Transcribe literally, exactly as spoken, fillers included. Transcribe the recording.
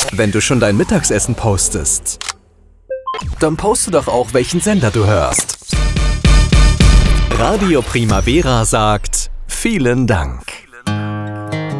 Wenn du schon dein Mittagessen postest, dann poste doch auch, welchen Sender du hörst. Radio Primavera sagt vielen Dank.